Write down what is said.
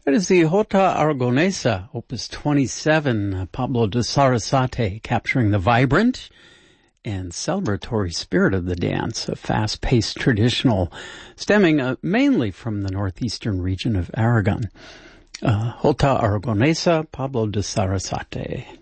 That is the Jota Aragonesa, Opus 27, Pablo de Sarasate, capturing the vibrant and celebratory spirit of the dance, a fast-paced traditional stemming mainly from the northeastern region of Aragon. Jota Aragonesa, Pablo de Sarasate.